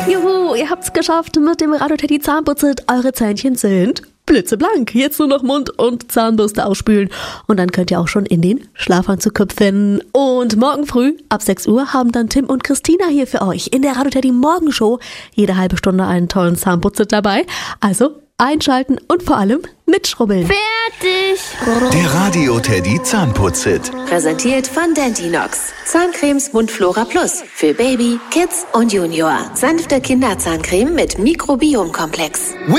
Juhu, ihr habt's geschafft mit dem Radio Teddy Zahnputze. Eure Zähnchen sind blitzeblank. Jetzt nur noch Mund und Zahnbürste ausspülen. Und dann könnt ihr auch schon in den Schlafanzug hüpfen. Und morgen früh ab 6 Uhr haben dann Tim und Christina hier für euch in der Radio Teddy Morgenshow jede halbe Stunde einen tollen Zahnputzer dabei. Also einschalten und vor allem mitschrubbeln. Fertig! Der Radio Teddy Zahnputzhit. Präsentiert von Dentinox. Zahncremes Mundflora Plus. Für Baby, Kids und Junior. Sanfte Kinderzahncreme mit Mikrobiomkomplex.